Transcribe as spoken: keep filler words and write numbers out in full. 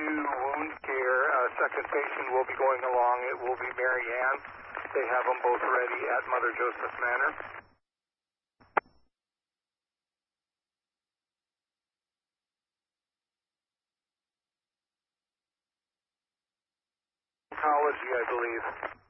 to wound care. Uh, second patient will be going along. It will be Mary Ann. They have them both ready at Mother Joseph Manor. Oncology, I believe.